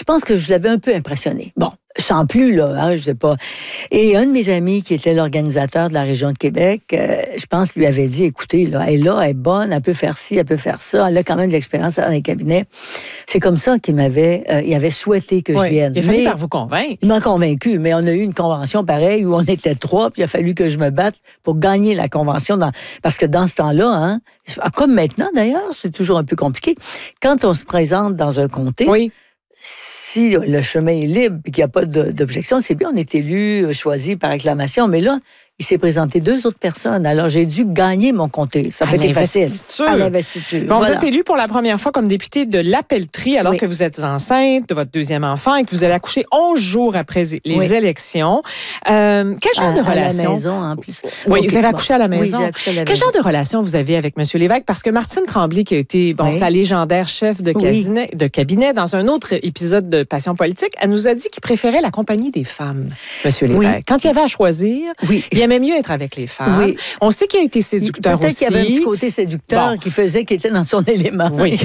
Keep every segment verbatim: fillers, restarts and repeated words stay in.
je pense que je l'avais un peu impressionné. Bon, sans plus, là, hein, je sais pas. Et un de mes amis, qui était l'organisateur de la région de Québec, euh, je pense, lui avait dit, écoutez, là, elle est là, elle est bonne, elle peut faire ci, elle peut faire ça, elle a quand même de l'expérience dans les cabinets. C'est comme ça qu'il m'avait, euh, il avait souhaité que oui, je vienne. Il a fallu mais, par vous convaincre. Il m'a convaincu, mais on a eu une convention pareille où on était trois, puis il a fallu que je me batte pour gagner la convention. Dans, parce que dans ce temps-là, hein, comme maintenant d'ailleurs, c'est toujours un peu compliqué, quand on se présente dans un comté, oui. si le chemin est libre et qu'il n'y a pas de, d'objection, c'est bien, on est élu, choisi par acclamation. Mais là, il s'est présenté deux autres personnes. Alors, j'ai dû gagner mon comté. Ça n'a pas été facile. À l'investiture. Bon, voilà. Vous êtes élu pour la première fois comme député de l'Appellerie alors oui. que vous êtes enceinte de votre deuxième enfant et que vous allez accoucher onze jours après les oui. élections. Euh, quel genre à, de relation? À la maison, en plus. Oui, okay, vous avez accouché bon. à la maison. Oui, j'ai accouché à la quel maison. genre de relation vous avez avec M. Lévesque? Parce que Martine Tremblay, qui a été bon, oui. sa légendaire chef de cabinet, oui. de cabinet dans un autre épisode de Passion politique, elle nous a dit qu'il préférait la compagnie des femmes, M. Lévesque. Oui. Quand il y avait à choisir, oui. il aimait mieux être avec les femmes. Oui. On sait qu'il a été séducteur Peut-être aussi. Peut-être qu'il y avait un petit côté séducteur bon. qui faisait qu'il était dans son élément. Oui.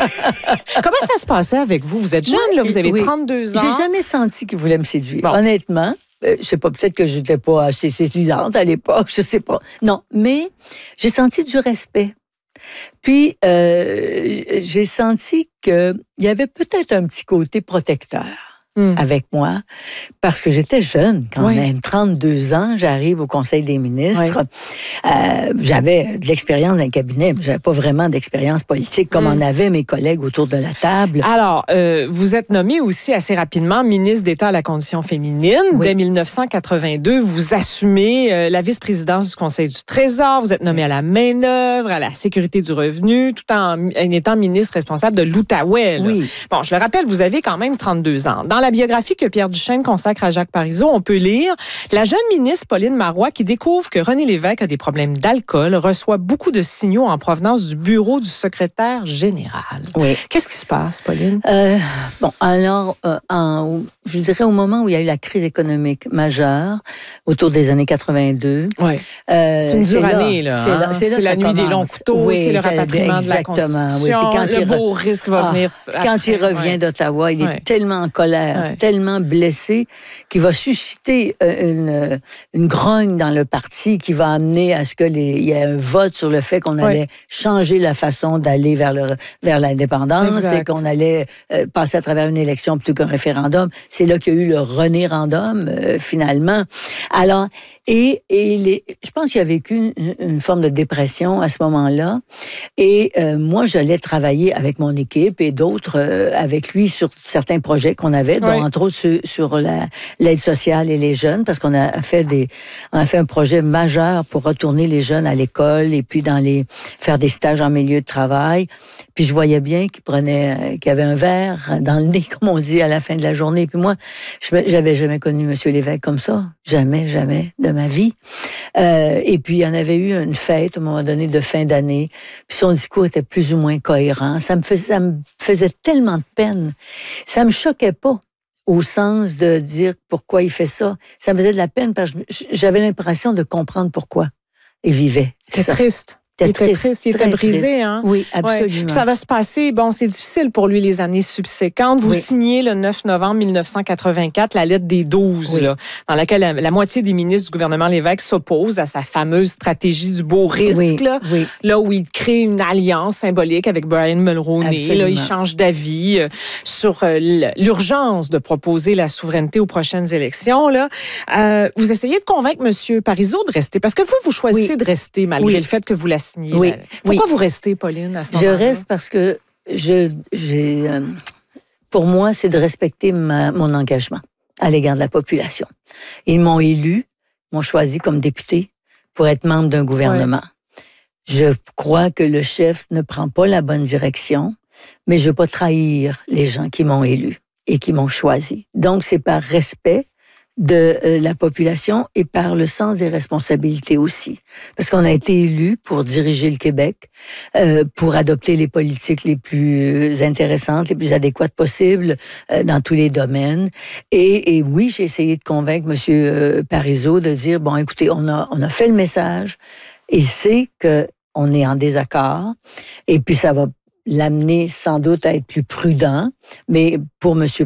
Comment ça se passait avec vous? Vous êtes jeune, là, vous avez oui. trente-deux ans. J'ai jamais senti qu'il voulait me séduire. Bon. Honnêtement, euh, je sais pas, peut-être que je n'étais pas assez séduisante à l'époque, je sais pas. Non, mais j'ai senti du respect. Puis, euh, j'ai senti qu'il y avait peut-être un petit côté protecteur. Hum. Avec moi, parce que j'étais jeune quand oui. même, trente-deux ans, j'arrive au Conseil des ministres. Oui. Euh, j'avais de l'expérience dans le cabinet, mais j'avais pas vraiment d'expérience politique comme hum. en avaient mes collègues autour de la table. Alors, euh, vous êtes nommé aussi assez rapidement ministre d'État à la condition féminine. Oui. Dès dix-neuf cent quatre-vingt-deux, vous assumez euh, la vice-présidence du Conseil du Trésor. Vous êtes nommé à la main-d'œuvre, à la sécurité du revenu, tout en, en étant ministre responsable de l'Outaouais. Oui. Bon, je le rappelle, vous avez quand même trente-deux ans. Dans la biographie que Pierre Duchesne consacre à Jacques Parizeau, on peut lire la jeune ministre Pauline Marois qui découvre que René Lévesque a des problèmes d'alcool, reçoit beaucoup de signaux en provenance du bureau du secrétaire général. Oui. Qu'est-ce qui se passe, Pauline? Euh, bon, alors, euh, en, je dirais au moment où il y a eu la crise économique majeure, autour des années quatre-vingt-deux. Oui. Euh, c'est une dure c'est année, là. là, c'est, hein? là c'est, là c'est la nuit commence. Des longs couteaux, oui, c'est le rapatriement de la Constitution, oui. Puis quand le il re... beau risque va ah, venir. Quand après, il revient ouais. d'Ottawa, il ouais. est tellement en colère, ouais. tellement blessé, qu'il va susciter une, une grogne dans le parti qui va amener à ce qu'il y ait un vote sur le fait qu'on allait ouais. changer la façon d'aller vers, le, vers l'indépendance exact. Et qu'on allait euh, passer à travers une élection plutôt qu'un référendum. C'est là qu'il y a eu le rené-random, euh, finalement. Alors, et, et les, je pense qu'il a vécu une, une forme de dépression à ce moment-là. Et euh, moi, j'allais travailler avec mon équipe et d'autres euh, avec lui sur certains projets qu'on avait, dont oui. entre autres sur, sur la, l'aide sociale et les jeunes, parce qu'on a fait des, on a fait un projet majeur pour retourner les jeunes à l'école et puis dans les faire des stages en milieu de travail. Puis je voyais bien qu'il prenait, qu'il avait un verre dans le nez, comme on dit, à la fin de la journée. Puis moi, je j'avais jamais connu M. Lévesque comme ça, jamais, jamais de ma vie. Euh, et puis il y en avait eu une fête à un moment donné de fin d'année. Puis son discours était plus ou moins cohérent. Ça me faisait, ça me faisait tellement de peine. Ça me choquait pas au sens de dire pourquoi il fait ça. Ça me faisait de la peine parce que j'avais l'impression de comprendre pourquoi il vivait. C'est triste. Il était triste, triste, il était brisé. Triste. Hein? Oui, absolument. Ouais. Ça va se passer, bon, c'est difficile pour lui les années subséquentes. Vous oui. signez le neuf novembre mille neuf cent quatre-vingt-quatre la lettre des douze, oui. là, dans laquelle la, la moitié des ministres du gouvernement Lévesque s'opposent à sa fameuse stratégie du beau risque, oui. Là, oui. là où il crée une alliance symbolique avec Brian Mulroney. Là, il change d'avis euh, sur euh, l'urgence de proposer la souveraineté aux prochaines élections. Là. Euh, vous essayez de convaincre M. Parizeau de rester, parce que vous, vous choisissez oui. de rester malgré oui. le fait que vous la Oui. Pourquoi oui. vous restez, Pauline, à ce moment-là? Je reste parce que je, j'ai, euh, pour moi, c'est de respecter ma, mon engagement à l'égard de la population. Ils m'ont élu, m'ont choisi comme député pour être membre d'un gouvernement. Ouais. Je crois que le chef ne prend pas la bonne direction, mais je ne veux pas trahir les gens qui m'ont élu et qui m'ont choisi. Donc, c'est par respect de euh, la population et par le sens des responsabilités aussi. Parce qu'on a été élus pour diriger le Québec, euh, pour adopter les politiques les plus intéressantes, les plus adéquates possibles euh, dans tous les domaines. Et, et oui, j'ai essayé de convaincre M. Euh, Parizeau de dire, bon, écoutez, on a, on a fait le message, il sait qu'on est en désaccord, et puis ça va l'amener sans doute à être plus prudent, mais pour M.